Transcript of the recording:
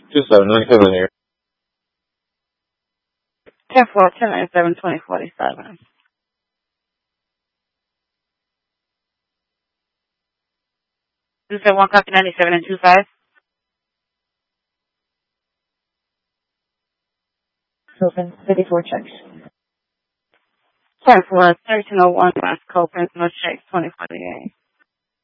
2797 here. 10-4-10-97-2047. You said 1 copy 97 and 25? Open 54 checks. 10-4-1301 West Copeland, no checks, 2048.